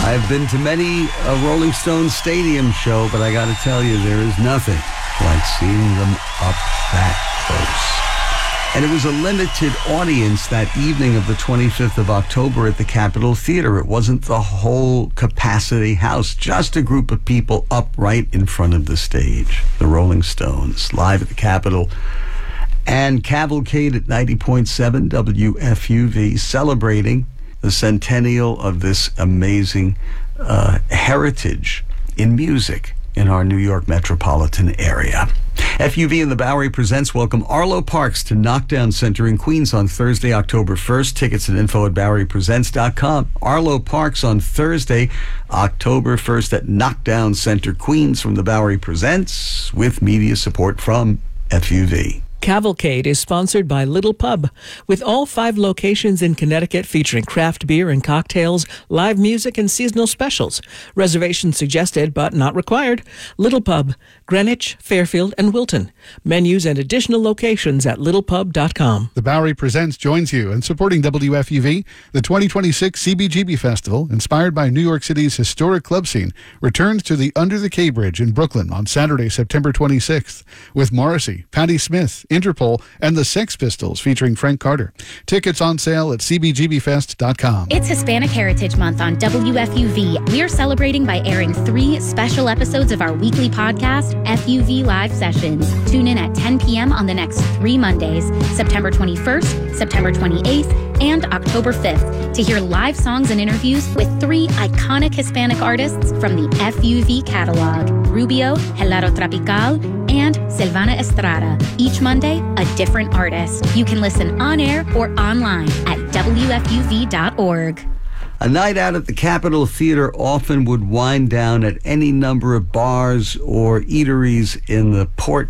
I've been to many a Rolling Stones stadium show, but I got to tell you, there is nothing like seeing them up that close. And it was a limited audience that evening of the 25th of October at the Capitol Theater. It wasn't the whole capacity house, just a group of people up right in front of the stage. The Rolling Stones, live at the Capitol. And Cavalcade at 90.7 WFUV, celebrating the centennial of this amazing heritage in music in our New York metropolitan area. FUV and the Bowery Presents welcome Arlo Parks to Knockdown Center in Queens on Thursday, October 1st. Tickets and info at BoweryPresents.com. Arlo Parks on Thursday, October 1st at Knockdown Center, Queens from the Bowery Presents with media support from FUV. Cavalcade is sponsored by Little Pub, with all 5 locations in Connecticut featuring craft beer and cocktails, live music, and seasonal specials. Reservations suggested, but not required. Little Pub, Greenwich, Fairfield, and Wilton. Menus and additional locations at littlepub.com. The Bowery Presents joins you in supporting WFUV. The 2026 CBGB Festival, inspired by New York City's historic club scene, returns to the Under the K Bridge in Brooklyn on Saturday, September 26th, with Morrissey, Patti Smith, Interpol, and the Sex Pistols featuring Frank Carter. Tickets on sale at cbgbfest.com. It's Hispanic Heritage Month on WFUV. We're celebrating by airing 3 special episodes of our weekly podcast, FUV Live Sessions. Tune in at 10 p.m. on the next 3 Mondays, September 21st, September 28th, and October 5th, to hear live songs and interviews with 3 iconic Hispanic artists from the FUV catalog: Rubio, Helado Tropical, and Silvana Estrada. Each Monday, a different artist. You can listen on air or online at WFUV.org. A night out at the Capitol Theater often would wind down at any number of bars or eateries in the Port